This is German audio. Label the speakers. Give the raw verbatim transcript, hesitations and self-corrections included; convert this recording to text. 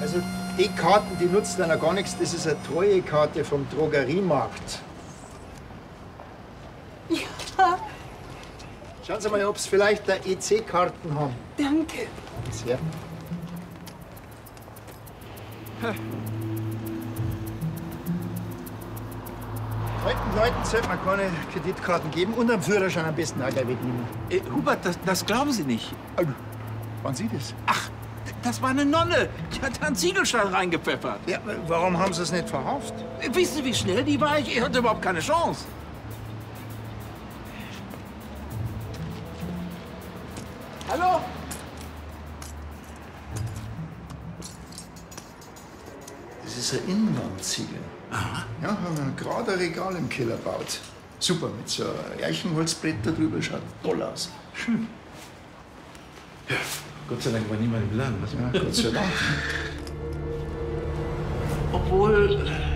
Speaker 1: Also die Karten, die nutzt dann gar nichts. Das ist eine Treuekarte vom Drogeriemarkt.
Speaker 2: Ja.
Speaker 1: Schauen Sie mal, ob Sie vielleicht da E C-Karten haben.
Speaker 2: Danke.
Speaker 1: Sehr. Alten Leuten sollte man keine Kreditkarten geben und einen Führerschein am besten auch gleich wegnehmen.
Speaker 3: Äh, Hubert, das, das glauben Sie nicht.
Speaker 1: Oh, waren Sie das?
Speaker 3: Ach, das war eine Nonne. Die hat einen Ziegelstein reingepfeffert.
Speaker 1: Ja, warum haben Sie es nicht verhaftet?
Speaker 3: Äh, Wissen Sie, wie schnell die war? Ich hatte überhaupt keine Chance. Hallo?
Speaker 1: Das ist ein Inlandziegel.
Speaker 3: Aha.
Speaker 1: Ja, haben wir gerade ein Regal im Keller gebaut. Super, mit so einem Eichenholzbrett da drüber, schaut toll aus.
Speaker 3: Schön. Ja, Gott sei Dank war niemand im Laden. Was
Speaker 1: Ja, Gott sei Dank.
Speaker 3: Obwohl,